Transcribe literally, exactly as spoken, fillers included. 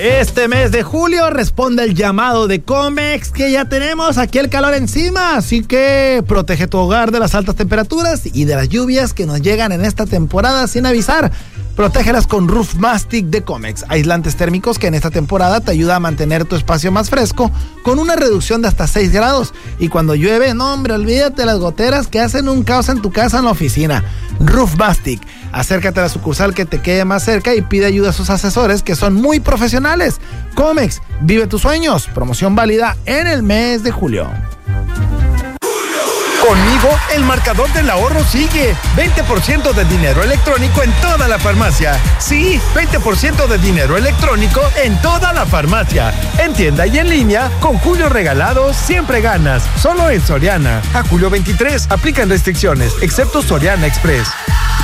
Este mes de julio responde el llamado de Comex, que ya tenemos aquí el calor encima, así que protege tu hogar de las altas temperaturas y de las lluvias que nos llegan en esta temporada sin avisar. Protégelas con Roof Mastic de Comex, aislantes térmicos que en esta temporada te ayuda a mantener tu espacio más fresco con una reducción de hasta seis grados. Y cuando llueve, no hombre, olvídate las goteras que hacen un caos en tu casa o en la oficina. Roof Mastic, acércate a la sucursal que te quede más cerca y pide ayuda a sus asesores que son muy profesionales. Comex, vive tus sueños, promoción válida en el mes de julio. Conmigo, el marcador del ahorro sigue. veinte por ciento de dinero electrónico en toda la farmacia. Sí, veinte por ciento de dinero electrónico en toda la farmacia. En tienda y en línea, con Julio Regalado siempre ganas. Solo en Soriana. A julio veintitrés, aplican restricciones, excepto Soriana Express.